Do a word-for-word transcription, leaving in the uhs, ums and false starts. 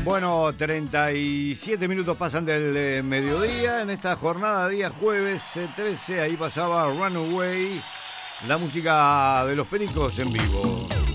Bueno, treinta y siete minutos pasan del eh, mediodía en esta jornada, día jueves eh, trece, ahí pasaba Runaway, la música de los Pericos en vivo.